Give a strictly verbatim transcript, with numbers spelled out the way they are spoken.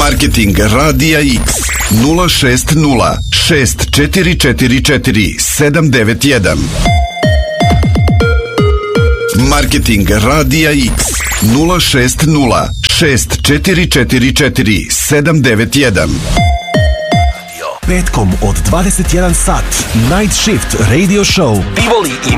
Marketing Radija X nula šest nula šest četiri četiri četiri sedam devet jedan. Marketing Radija X nula šest nula šest četiri četiri četiri sedam devet jedan. Petkom od dvadeset jedan sat Night Shift Radio Show Tivoli i